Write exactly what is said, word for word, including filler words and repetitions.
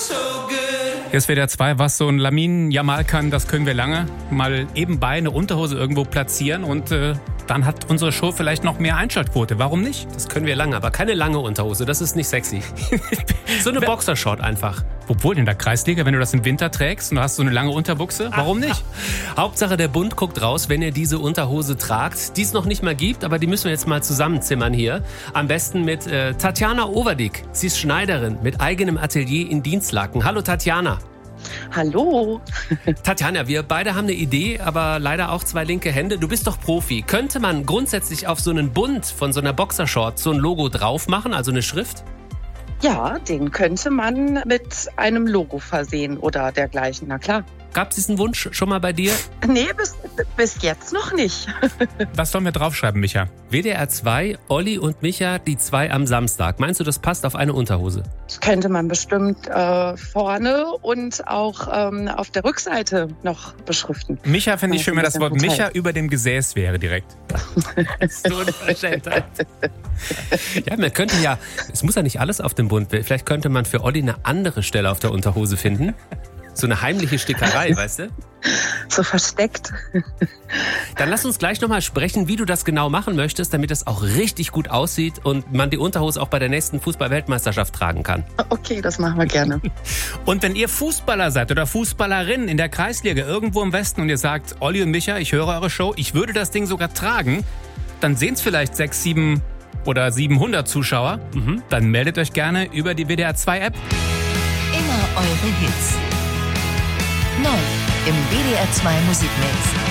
Hier ist W D R zwei, was so ein Lamin Jamal kann, das können wir lange. Mal ebenbei eine Unterhose irgendwo platzieren und äh, dann hat unsere Show vielleicht noch mehr Einschaltquote. Warum nicht? Das können wir lange, aber keine lange Unterhose, das ist nicht sexy. So eine Boxershort einfach. Obwohl in der Kreisliga, wenn du das im Winter trägst und du hast so eine lange Unterbuchse, warum nicht? Hauptsache der Bund guckt raus, wenn ihr diese Unterhose tragt, die es noch nicht mal gibt, aber die müssen wir jetzt mal zusammenzimmern hier. Am besten mit äh, Tatjana Overdick. Sie ist Schneiderin mit eigenem Atelier in Dienstlaken. Hallo Tatjana. Hallo. Tatjana, wir beide haben eine Idee, aber leider auch zwei linke Hände. Du bist doch Profi. Könnte man grundsätzlich auf so einen Bund von so einer Boxershort so ein Logo drauf machen, also eine Schrift? Ja, den könnte man mit einem Logo versehen oder dergleichen, na klar. Gab es diesen Wunsch schon mal bei dir? Nee, bis, bis jetzt noch nicht. Was sollen wir draufschreiben, Micha? W D R zwei, Olli und Micha, die zwei am Samstag. Meinst du, das passt auf eine Unterhose? Das könnte man bestimmt äh, vorne und auch ähm, auf der Rückseite noch beschriften. Micha finde ich schön, wenn das Wort Teil. Micha über dem Gesäß wäre direkt. So eine Verständheit. Ja, man könnte ja, es muss ja nicht alles auf dem Bund, vielleicht könnte man für Olli eine andere Stelle auf der Unterhose finden. So eine heimliche Stickerei, weißt du? So versteckt. Dann lass uns gleich nochmal sprechen, wie du das genau machen möchtest, damit es auch richtig gut aussieht und man die Unterhose auch bei der nächsten Fußball-Weltmeisterschaft tragen kann. Okay, das machen wir gerne. Und wenn ihr Fußballer seid oder Fußballerin in der Kreisliga irgendwo im Westen und ihr sagt, Olli und Micha, ich höre eure Show, ich würde das Ding sogar tragen, dann sehen es vielleicht sechs, sieben oder siebenhundert Zuschauer. Mhm. Dann meldet euch gerne über die W D R zwei App. Immer eure Hits. Neu im W D R zwei Musikmix.